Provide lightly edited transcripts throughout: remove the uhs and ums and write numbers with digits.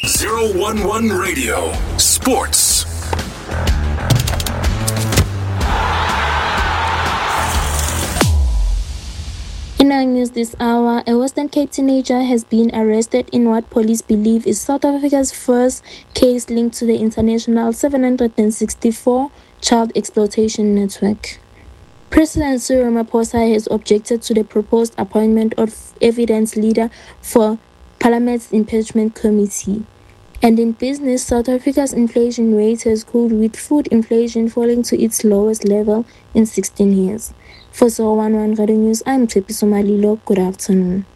011 Radio Sports. In our news this hour, a Western Cape teenager has been arrested in what police believe is South Africa's first case linked to the international 764 child exploitation network. President Cyril Ramaphosa has objected to the proposed appointment of evidence leader for Parliament's impeachment committee. And in business, South Africa's inflation rate has cooled, with food inflation falling to its lowest level in 16 years. For 011 Radio News, I'm Tepiso Malilo. Good afternoon.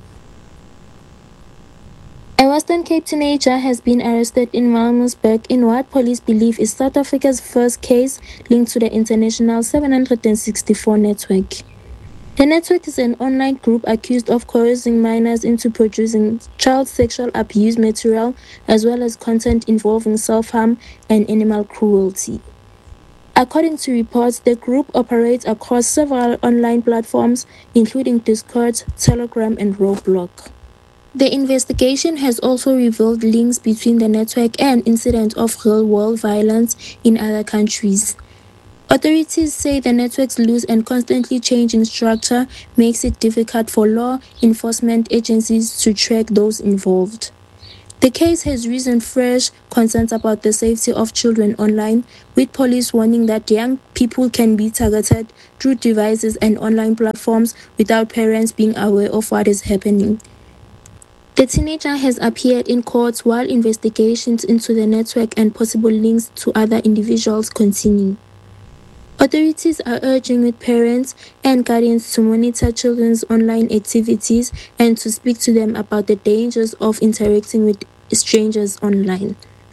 A Western Cape teenager has been arrested in Malmesburg in what police believe is South Africa's first case linked to the international 764 network. The network is an online group accused of coercing minors into producing child sexual abuse material as well as content involving self-harm and animal cruelty. According to reports, the group operates across several online platforms, including Discord, Telegram, and Roblox. The investigation has also revealed links between the network and incidents of real-world violence in other countries. Authorities say the network's loose and constantly changing structure makes it difficult for law enforcement agencies to track those involved. The case has raised fresh concerns about the safety of children online, with police warning that young people can be targeted through devices and online platforms without parents being aware of what is happening. The teenager has appeared in court while investigations into the network and possible links to other individuals continue. Authorities are urging with parents and guardians to monitor children's online activities and to speak to them about the dangers of interacting with strangers online.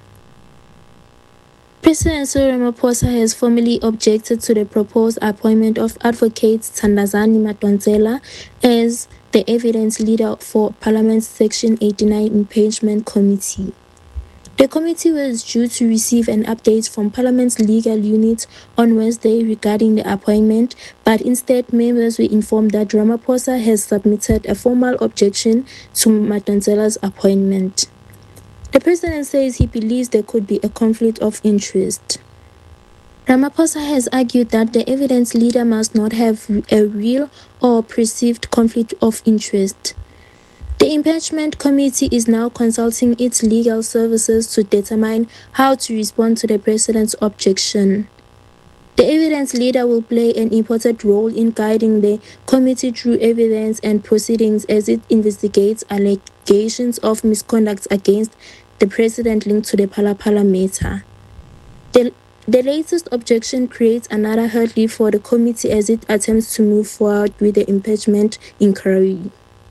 President Cyril Ramaphosa has formally objected to the proposed appointment of Advocate Thandazani Madonsela as the evidence leader for Parliament's Section 89 impeachment committee. The committee was due to receive an update from Parliament's legal unit on Wednesday regarding the appointment, but instead members were informed that Ramaphosa has submitted a formal objection to Madonsela's appointment. The president says he believes there could be a conflict of interest. Ramaphosa has argued that the evidence leader must not have a real or perceived conflict of interest. The impeachment committee is now consulting its legal services to determine how to respond to the president's objection. The evidence leader will play an important role in guiding the committee through evidence and proceedings as it investigates allegations of misconduct against the president linked to the Phala matter. The latest objection creates another hurdle for the committee as it attempts to move forward with the impeachment inquiry.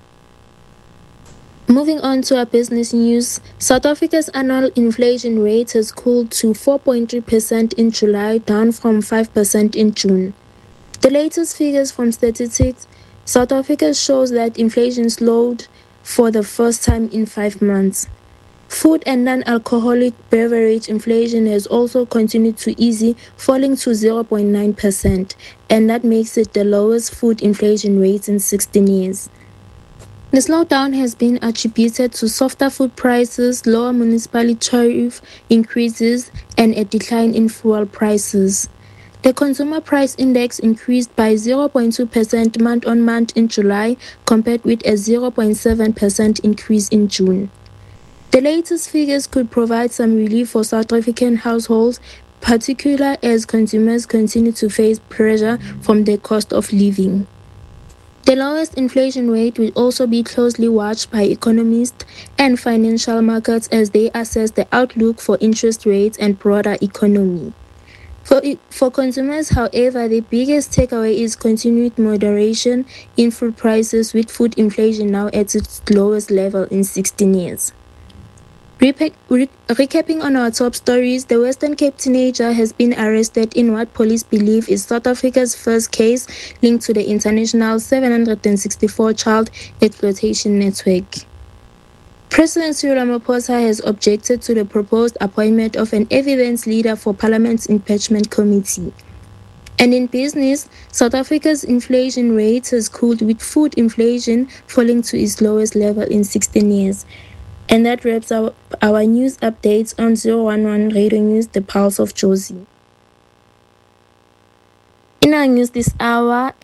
Moving on to our business news, South Africa's annual inflation rate has cooled to 4.3% in July, down from 5% in June. The latest figures from Statistics South Africa shows that inflation slowed for the first time in 5 months. Food and non-alcoholic beverage inflation has also continued to ease, falling to 0.9%, and that makes it the lowest food inflation rate in 16 years. The slowdown has been attributed to softer food prices, lower municipal tariff increases, and a decline in fuel prices. The Consumer Price Index increased by 0.2% month-on-month in July, compared with a 0.7% increase in June. The latest figures could provide some relief for South African households, particularly as consumers continue to face pressure from the cost of living. The lowest inflation rate will also be closely watched by economists and financial markets as they assess the outlook for interest rates and broader economy. For consumers, however, the biggest takeaway is continued moderation in food prices, with food inflation now at its lowest level in 16 years. Recapping on our top stories, the Western Cape teenager has been arrested in what police believe is South Africa's first case linked to the international 764 child exploitation network. President Cyril Ramaphosa has objected to the proposed appointment of an evidence leader for Parliament's impeachment committee. And in business, South Africa's inflation rate has cooled, with food inflation falling to its lowest level in 16 years. And that wraps up our news updates on 011 Radio News, the Pulse of Jozi. In our news this hour,